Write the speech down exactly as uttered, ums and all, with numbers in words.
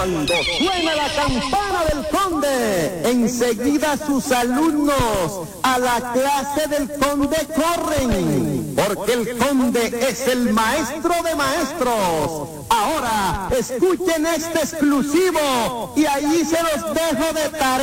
Cuando suena la campana del conde, enseguida sus alumnos a la clase del conde corren, porque el conde es el maestro de maestros. Ahora, escuchen este exclusivo y ahí se los dejo de tarea.